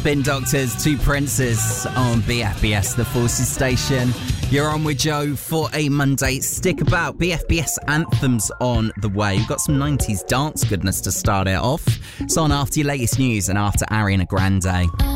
Spin Doctors, Two Princes on BFBS, the Forces Station. You're on with Joe for a Monday. Stick about. BFBS anthems on the way. We've got some 90s dance goodness to start it off. It's on after your latest news and after Ariana Grande.